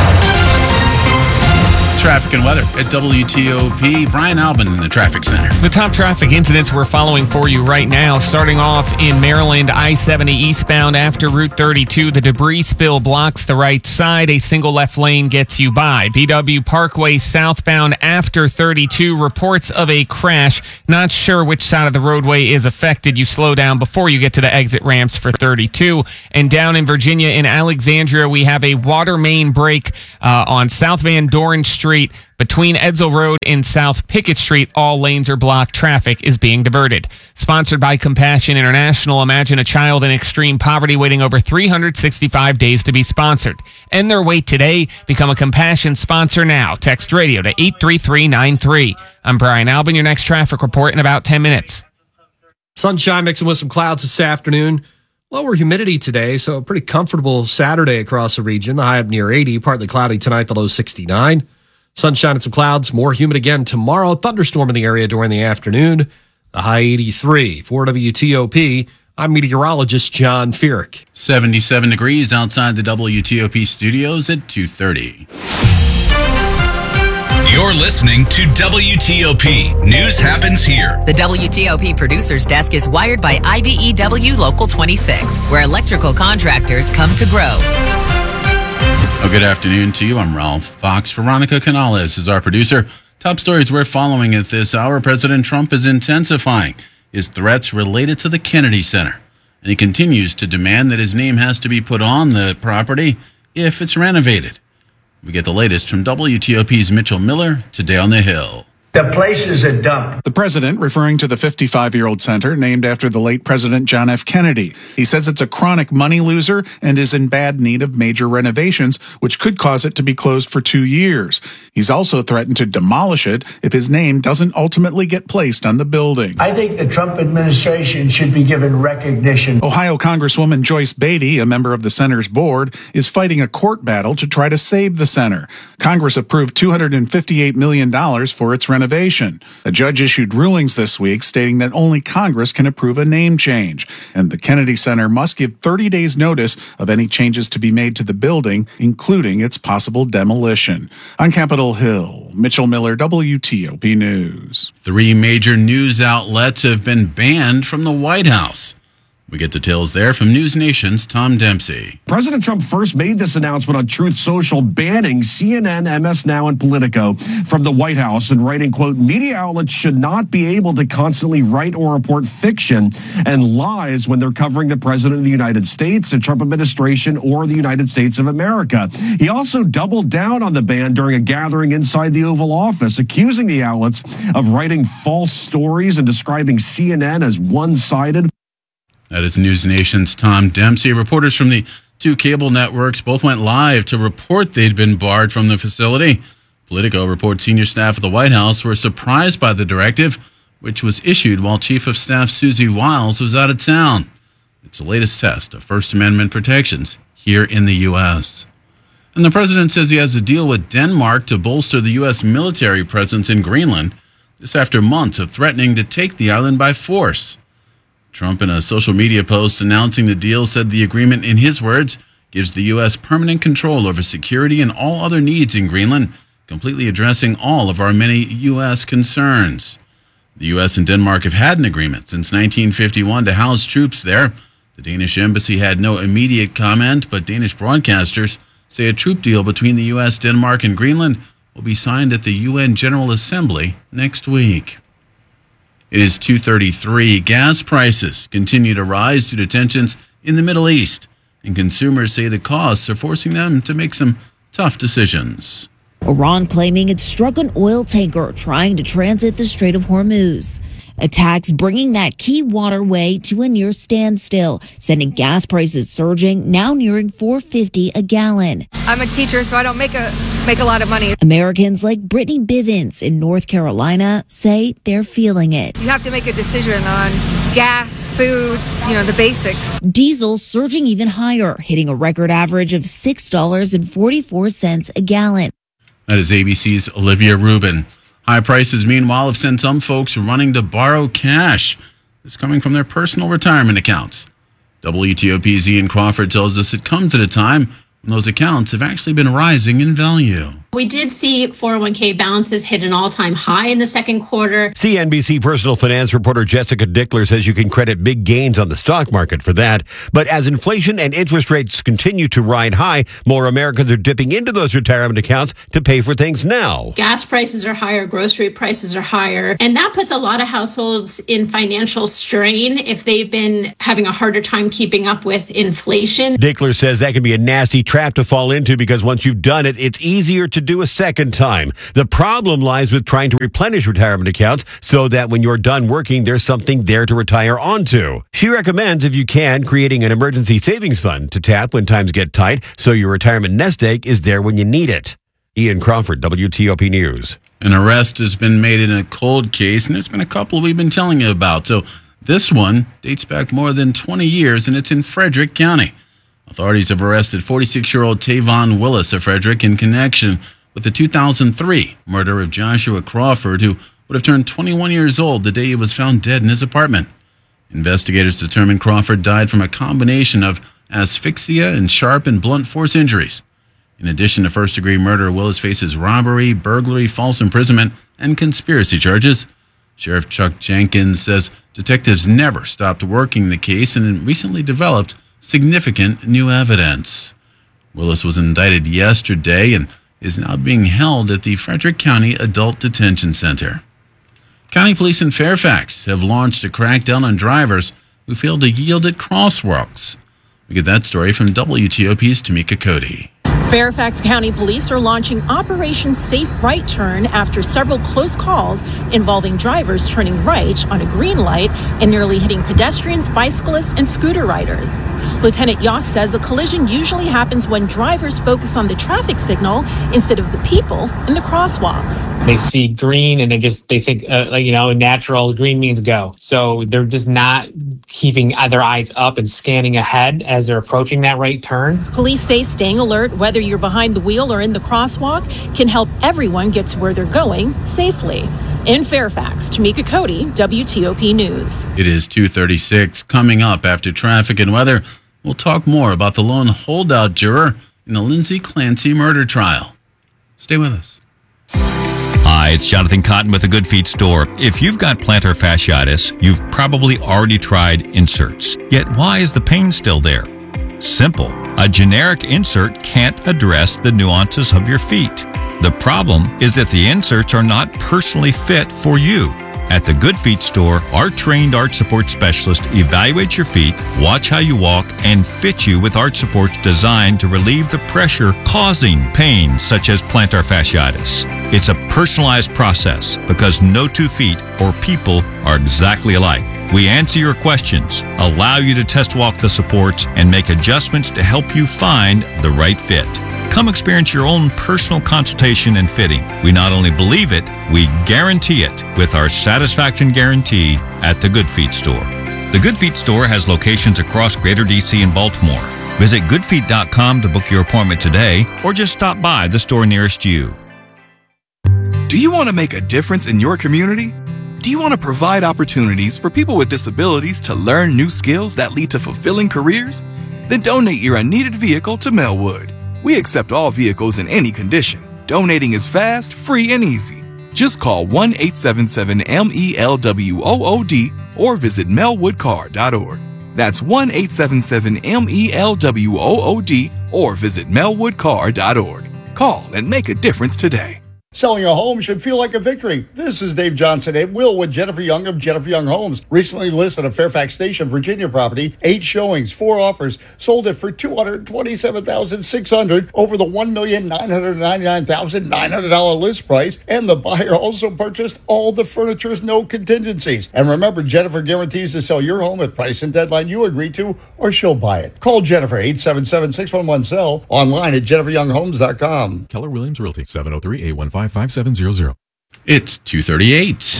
Traffic and weather at WTOP. Brian Albin in the traffic center. The top traffic incidents we're following for you right now, starting off in Maryland, I-70 eastbound after Route 32. The debris spill blocks the right side. A single left lane gets you by. BW Parkway southbound after 32. Reports of a crash. Not sure which side of the roadway is affected. You slow down before you get to the exit ramps for 32. And down in Virginia, in Alexandria, we have a water main break on South Van Dorn Street. Between Edsel Road and South Pickett Street, all lanes are blocked. Traffic is being diverted. Sponsored by Compassion International. Imagine a child in extreme poverty waiting over 365 days to be sponsored. End their wait today. Become a Compassion sponsor now. Text radio to 83393. I'm Brian Albin. Your next traffic report in about 10 minutes. Sunshine mixing with some clouds this afternoon. Lower humidity today, so a pretty comfortable Saturday across the region. The high up near 80. Partly cloudy tonight, the low 69. Sunshine and some clouds, more humid again tomorrow. Thunderstorm in the area during the afternoon. The high 83. For WTOP, I'm meteorologist John Feerick. 77 degrees outside the WTOP studios at 2:30. You're listening to WTOP. News happens here. The WTOP Producers Desk is wired by IBEW Local 26, where electrical contractors come to grow. Well, good afternoon to you. I'm Ralph Fox. Veronica Canales is our producer. Top stories we're following at this hour. President Trump is intensifying his threats related to the Kennedy Center, and he continues to demand that his name has to be put on the property if it's renovated. We get the latest from WTOP's Mitchell Miller today on the Hill. The place is a dump. The president referring to the 55-year-old center named after the late President John F. Kennedy. He says it's a chronic money loser and is in bad need of major renovations, which could cause it to be closed for 2 years. He's also threatened to demolish it if his name doesn't ultimately get placed on the building. I think the Trump administration should be given recognition. Ohio Congresswoman Joyce Beatty, a member of the center's board, is fighting a court battle to try to save the center. Congress approved $258 million for its renovation. A judge issued rulings this week stating that only Congress can approve a name change, and the Kennedy Center must give 30 days notice of any changes to be made to the building, including its possible demolition. On Capitol Hill, Mitchell Miller, WTOP News. 3 major news outlets have been banned from the White House. We get details there from News Nation's Tom Dempsey. President Trump first made this announcement on Truth Social, banning CNN, MS Now, and Politico from the White House and writing, quote, media outlets should not be able to constantly write or report fiction and lies when they're covering the President of the United States, the Trump administration, or the United States of America. He also doubled down on the ban during a gathering inside the Oval Office, accusing the outlets of writing false stories and describing CNN as one-sided. That is News Nation's Tom Dempsey. Reporters from the 2 cable networks both went live to report they'd been barred from the facility. Politico reports senior staff at the White House were surprised by the directive, which was issued while Chief of Staff Susie Wiles was out of town. It's the latest test of First Amendment protections here in the U.S. And the president says he has a deal with Denmark to bolster the U.S. military presence in Greenland. This after months of threatening to take the island by force. Trump, in a social media post announcing the deal, said the agreement, in his words, gives the U.S. permanent control over security and all other needs in Greenland, completely addressing all of our many U.S. concerns. The U.S. and Denmark have had an agreement since 1951 to house troops there. The Danish embassy had no immediate comment, but Danish broadcasters say a troop deal between the U.S., Denmark, and Greenland will be signed at the UN General Assembly next week. It is 2:33. Gas prices continue to rise due to tensions in the Middle East, and consumers say the costs are forcing them to make some tough decisions. Iran claiming it struck an oil tanker trying to transit the Strait of Hormuz. Attacks bringing that key waterway to a near standstill, sending gas prices surging, now nearing $4.50 a gallon. I'm a teacher, so I don't make a lot of money. Americans like Brittany Bivens in North Carolina say they're feeling it. You have to make a decision on gas, food, the basics. Diesel surging even higher, hitting a record average of $6.44 a gallon. That is ABC's Olivia Rubin. High prices, meanwhile, have sent some folks running to borrow cash. It's coming from their personal retirement accounts. WTOP's Ian Crawford tells us it comes at a time when those accounts have actually been rising in value. We did see 401k balances hit an all-time high in the second quarter. CNBC personal finance reporter Jessica Dickler says you can credit big gains on the stock market for that. But as inflation and interest rates continue to ride high, more Americans are dipping into those retirement accounts to pay for things now. Gas prices are higher, grocery prices are higher, and that puts a lot of households in financial strain if they've been having a harder time keeping up with inflation. Dickler says that can be a nasty trap to fall into because once you've done it, it's easier to do a second time. The problem lies with trying to replenish retirement accounts so that when you're done working, there's something there to retire onto. She recommends, if you can, creating an emergency savings fund to tap when times get tight so your retirement nest egg is there when you need it. Ian Crawford, WTOP News. An arrest has been made in a cold case, and there's been a couple we've been telling you about. So this one dates back more than 20 years, and it's in Frederick County. Authorities have arrested 46-year-old Tavon Willis of Frederick in connection with the 2003 murder of Joshua Crawford, who would have turned 21 years old the day he was found dead in his apartment. Investigators determined Crawford died from a combination of asphyxia and sharp and blunt force injuries. In addition to first-degree murder, Willis faces robbery, burglary, false imprisonment, and conspiracy charges. Sheriff Chuck Jenkins says detectives never stopped working the case and recently developed significant new evidence. Willis was indicted yesterday and is now being held at the Frederick County Adult Detention Center. County police in Fairfax have launched a crackdown on drivers who fail to yield at crosswalks. We get that story from WTOP's Tamika Cody. Fairfax County Police are launching Operation Safe Right Turn after several close calls involving drivers turning right on a green light and nearly hitting pedestrians, bicyclists, and scooter riders. Lieutenant Yoss says a collision usually happens when drivers focus on the traffic signal instead of the people in the crosswalks. They see green and they think, natural green means go. So they're just not keeping their eyes up and scanning ahead as they're approaching that right turn. Police say staying alert, whether you're behind the wheel or in the crosswalk, can help everyone get to where they're going safely. In Fairfax, Tamika Cody, WTOP News. It is 2:36. Coming up after traffic and weather, we'll talk more about the lone holdout juror in the Lindsay Clancy murder trial. Stay with us. Hi, it's Jonathan Cotton with the Good Feet Store. If you've got plantar fasciitis, you've probably already tried inserts. Yet why is the pain still there? Simple. A generic insert can't address the nuances of your feet. The problem is that the inserts are not personally fit for you. At the Good Feet Store, our trained arch support specialist evaluates your feet, watch how you walk, and fit you with arch supports designed to relieve the pressure causing pain such as plantar fasciitis. It's a personalized process because no two feet or people are exactly alike. We answer your questions, allow you to test walk the supports, and make adjustments to help you find the right fit. Come experience your own personal consultation and fitting. We not only believe it, we guarantee it with our satisfaction guarantee at the Good Feet Store. The Good Feet Store has locations across Greater DC and Baltimore. Visit goodfeet.com to book your appointment today or just stop by the store nearest you. Do you want to make a difference in your community? Do you want to provide opportunities for people with disabilities to learn new skills that lead to fulfilling careers? Then donate your unneeded vehicle to Melwood. We accept all vehicles in any condition. Donating is fast, free, and easy. Just call 1-877-MELWOOD or visit melwoodcar.org. That's 1-877-MELWOOD or visit melwoodcar.org. Call and make a difference today. Selling a home should feel like a victory. This is Dave Johnson at Will with Jennifer Young of Jennifer Young Homes. Recently listed a Fairfax Station, Virginia property, 8 showings, 4 offers, sold it for $227,600 over the $1,999,900 list price, and the buyer also purchased all the furnitures, no contingencies. And remember, Jennifer guarantees to sell your home at price and deadline you agree to, or she'll buy it. Call Jennifer, 877-611-SELL, online at jenniferyounghomes.com. Keller Williams Realty, 703-815-5700. It's 2:38.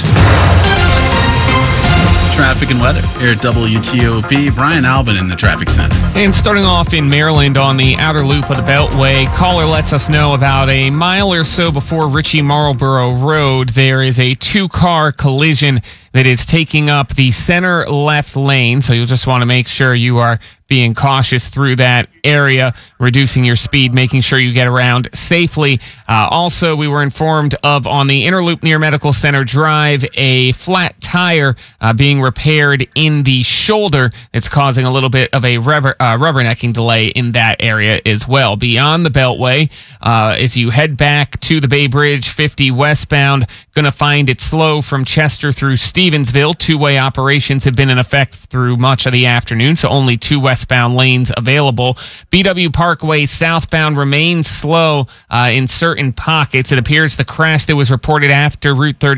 Traffic and weather here at WTOP. Brian Albin in the traffic center. And starting off in Maryland on the outer loop of the Beltway, caller lets us know about a mile or so before Ritchie Marlboro Road, there is a 2-car collision that is taking up the center left lane. So you'll just want to make sure you are being cautious through that area, reducing your speed, making sure you get around safely. Also, we were informed of on the inner loop near Medical Center Drive, a flat tire being repaired in the shoulder. It's causing a little bit of a rubbernecking delay in that area as well. Beyond the Beltway, as you head back to the Bay Bridge 50 westbound, going to find it slow from Chester through Stevensville. 2-way operations have been in effect through much of the afternoon, so only 2 westbound lanes available. BW Parkway southbound remains slow in certain pockets. It appears the crash that was reported after Route 30